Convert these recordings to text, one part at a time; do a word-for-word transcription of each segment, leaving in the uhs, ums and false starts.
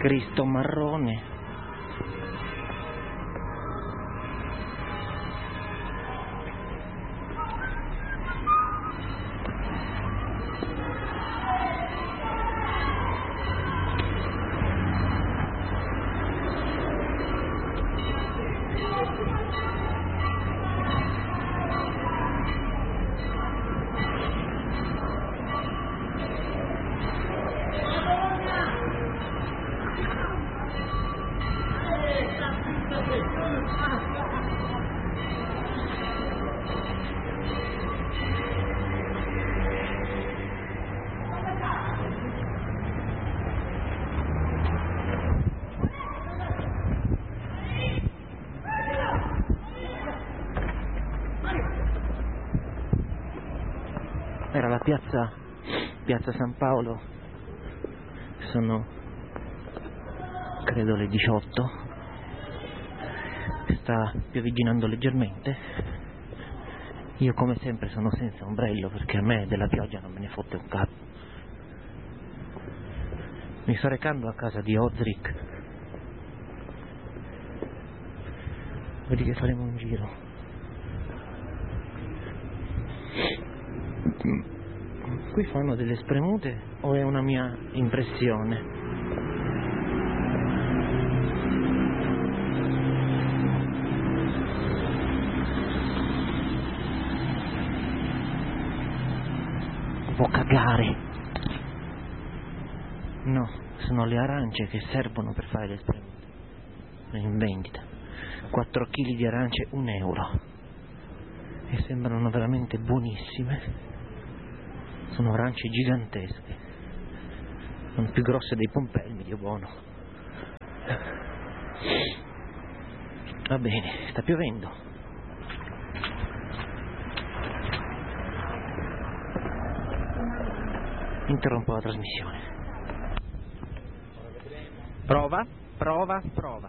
Cristo marrone. Era la piazza, piazza San Paolo, sono credo le diciotto, sta piovigginando leggermente, io come sempre sono senza ombrello perché a me della pioggia non me ne fotte un cazzo. Mi sto recando a casa di Ozrik, vedi che faremo un giro. Qui fanno delle spremute o è una mia impressione? Devo cagare. No, sono le arance che servono per fare le spremute. Sono in vendita. quattro chili di arance, un euro. E sembrano veramente buonissime. Sono arance gigantesche, sono più grosse dei pompelmi, Dio buono. Va bene, sta piovendo. Interrompo la trasmissione. Prova, prova, prova.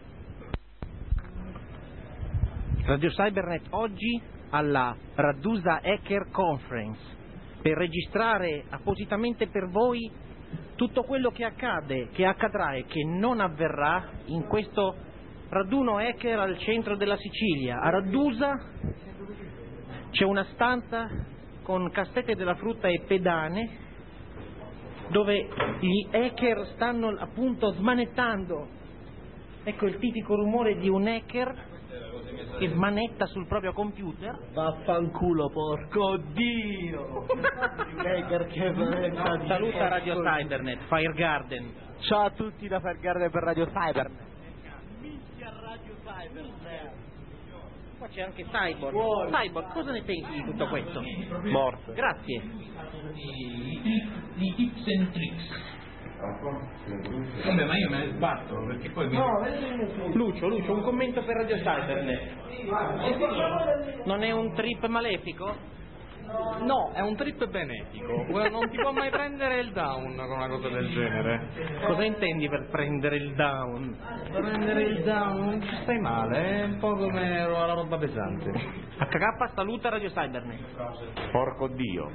Radio Cybernet oggi alla Radusa Hacker Conference, per registrare appositamente per voi tutto quello che accade, che accadrà e che non avverrà in questo raduno hacker al centro della Sicilia. A Radusa c'è una stanza con cassette della frutta e pedane dove gli hacker stanno appunto smanettando. Ecco il tipico rumore di un hacker che smanetta sul proprio computer. Vaffanculo, porco Dio! Saluta Radio Cybernet, Firegarden. Ciao a tutti da Firegarden per Radio Cybernet. Minchia Radio Cybernet. Qua c'è anche Cyborg. Buono. Cyborg, cosa ne pensi di tutto questo? Morto. Grazie. Di tips and tricks. Vabbè, ma io me ne sbatto perché poi mi... Lucio, Lucio, un commento per Radio Cybernet. Non è un trip malefico? No, è un trip benefico. Non ti può mai prendere il down con una cosa del genere. Cosa intendi per prendere il down? Prendere il down non ci stai male, è un po' come la roba pesante. H K saluta Radio Cybernet. Porco Dio.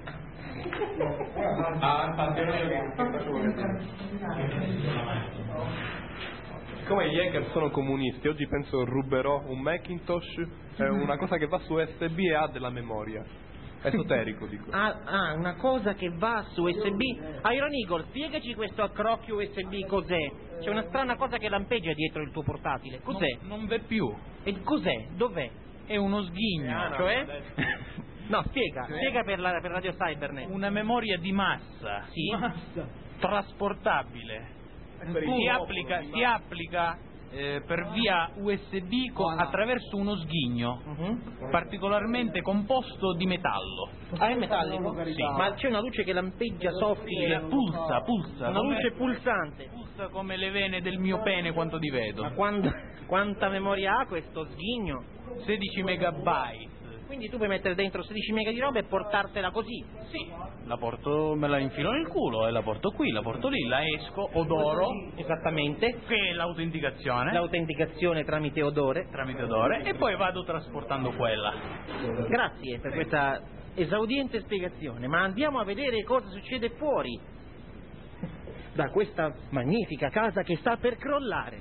Siccome gli hacker sono comunisti, oggi penso ruberò un Macintosh, è una cosa che va su U S B e ha della memoria. Esoterico, dico. Ah, ah, una cosa che va su U S B. Iron Eagle, spiegaci questo accrocchio U S B cos'è? C'è una strana cosa che lampeggia dietro il tuo portatile. Cos'è? Non, non v'è più. E cos'è? Dov'è? È uno sghigno. Ah, cioè? No, spiega, cioè? spiega per, la, per Radio Cybernet. Una memoria di massa. Sì. Massa. Trasportabile. Si applica, si applica eh, per via U S B con, attraverso uno sghigno, uh-huh. particolarmente composto di metallo. Ah, è metallico? Sì. Ma c'è una luce che lampeggia, soffia. Pulsa, pulsa. Una luce pulsante. Pulsa come le vene del mio pene quando ti vedo. Ma quando, quanta memoria ha questo sghigno? sedici megabyte. Quindi tu puoi mettere dentro sedici mega di roba e portartela così? Sì, la porto, me la infilo nel culo e la porto qui, la porto lì, la esco, odoro. Esattamente. Che è l'autenticazione. L'autenticazione tramite odore. Tramite odore e poi vado trasportando quella. Grazie per questa esaudiente spiegazione, ma andiamo a vedere cosa succede fuori. da questa magnifica casa che sta per crollare.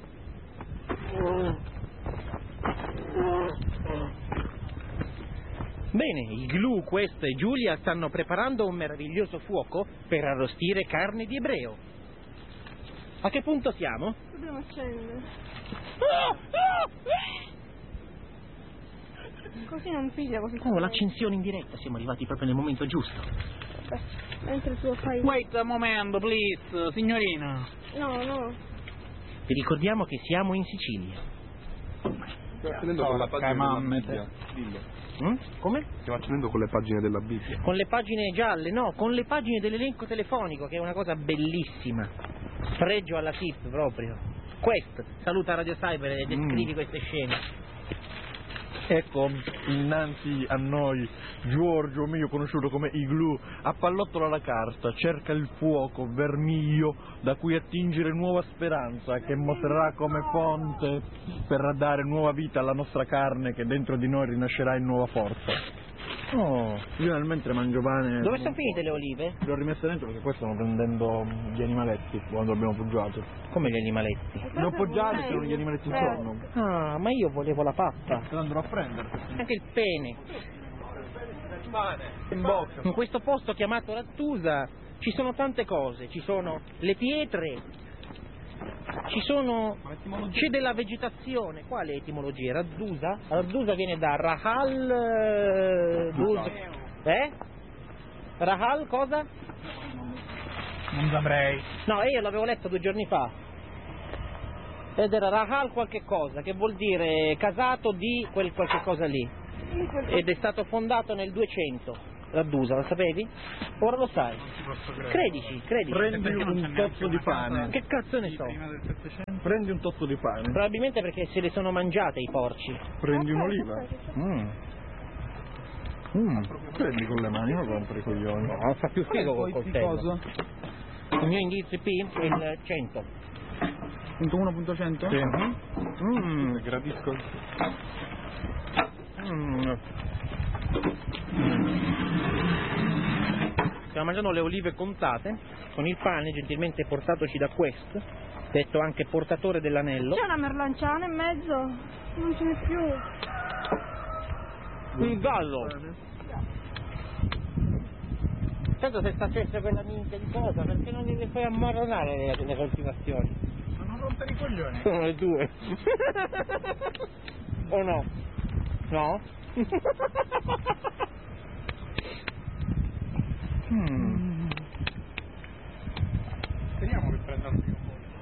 Bene, i Glu, Quest e Giulia stanno preparando un meraviglioso fuoco per arrostire carne di ebreo. A che punto siamo? Dobbiamo accendere. Così non piglia così. Oh, l'accensione in diretta, siamo arrivati proprio nel momento giusto. Mentre tu fai... Wait a momento, please, signorina. No, no. Vi ricordiamo che siamo in Sicilia. Stiamo accendendo con la pagina della Bibbia. Dillo. Mm? Come? Stiamo accendendo con le pagine della Bibbia. Con le pagine gialle, no, con le pagine dell'elenco telefonico, che è una cosa bellissima. Pregio alla T I P proprio. Quest, saluta Radio Cyber e descrivi mm. queste scene. Ecco, innanzi a noi Giorgio, meglio conosciuto come Igloo, appallottola la carta, cerca il fuoco vermiglio da cui attingere nuova speranza che mostrerà come fonte per dare nuova vita alla nostra carne che dentro di noi rinascerà in nuova forza. Oh, io nel mentre mangio pane... Dove sono finite le olive? Le ho rimesse dentro perché poi stanno prendendo gli animaletti quando abbiamo poggiato. Come gli animaletti? Le ho poggiate e c'erano gli animaletti intorno. Ah, ma io volevo la pappa. Te andrò a prendere. Anche il pene. In bocca. In questo posto chiamato Rattusa ci sono tante cose, ci sono le pietre, ci sono, c'è della vegetazione. Quale etimologia? Raddusa? Raddusa viene da Rahal, eh, Duz, eh? Rahal cosa? Non saprei. No, io l'avevo letto due giorni fa. Ed era Rahal qualche cosa, che vuol dire casato di quel qualche cosa lì. Ed è stato fondato nel duecento. Raddusa, lo sapevi? Ora lo sai. Credici, credici. Prendi un tozzo di pane. Che cazzo ne so? Prendi un tozzo di pane. Probabilmente perché se le sono mangiate i porci. Prendi un'oliva. Mm. Mm. Prendi con le mani, non rompere i coglioni. No, fa più figo col coltello. Il mio indirizzo I P è il cento. uno punto cento? Sì. Mm. Gradisco. Mm. Stiamo mangiando le olive contate con il pane gentilmente portatoci da Quest, detto anche portatore dell'anello. C'è una merlanciana in mezzo? Non ce n'è più. Il gallo. Tanto se facesse quella minchia di cosa, perché non li fai ammarronare le, le coltivazioni? Ma non rompere i coglioni. Sono le due. O no? No? Mm. Speriamo che prendano più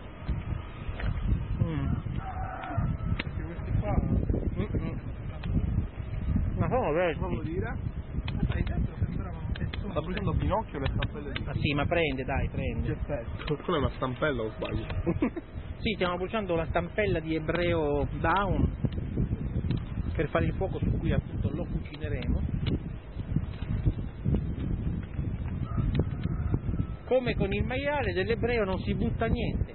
Mm. perché questi qua Mm-mm. Ma sono vecchi. dire? Sai, dentro sembravano che sono... Sta bruciando Pinocchio le stampelle di Ma sì, ma prende, dai, prende. quella è una stampella o sbaglio? Sì, stiamo bruciando una stampella di ebreo down per fare il fuoco su cui appunto lo cucineremo. Come con il maiale dell'ebreo non si butta niente.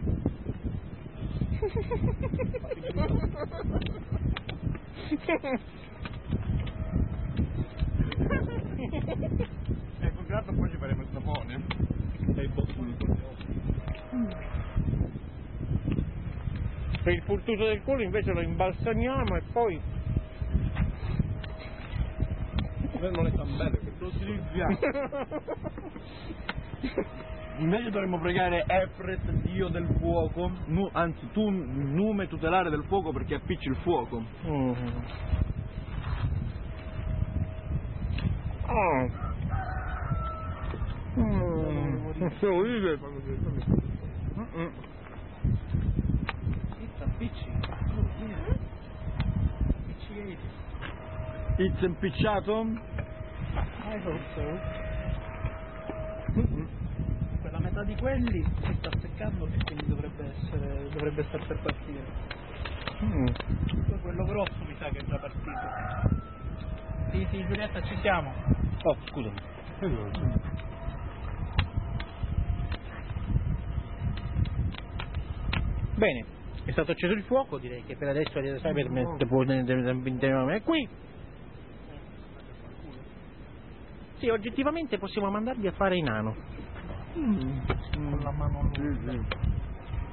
Ecco, grazie, poi ci faremo il sapone e il bottone. Per il pultuso del culo invece lo imbalsamiamo e poi Non è tan bello che lo utilizziamo. Invece dovremmo pregare Efret, dio del fuoco, nu, anzi tu, nume tutelare del fuoco perché appicci il fuoco. Mm. Oh. Mm. Non so olive. Mm-mm. It's impicciato? I hope so. Quella metà di quelli si sta seccando e quindi dovrebbe essere dovrebbe star per partire. Mm. Poi quello grosso mi sa che è già partito. Sì, sì, Giulietta, ci siamo. Oh, scusami. Bene, è stato acceso il fuoco, direi che per adesso Radio Cyber è qui. Sì, oggettivamente possiamo mandarvi a fare i nano. Mm. con la mano nuda.